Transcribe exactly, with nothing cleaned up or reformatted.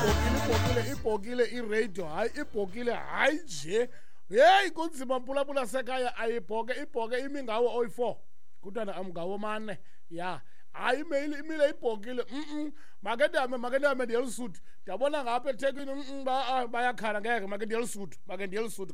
ibhokile ibhokile iradio hayi ibhokile hayi nje hey kunzima mpulapula sekhaya ayibhoke ibhoke imi ngawo oyi four kutana amgawo mane ya hayi mail imile ibhokile mhm make ndame make ndame ndiyelisuthi ndiyabona ngapha eThekwini bayakhala ngeke make ndiyelisuthi make ndiyelisuthi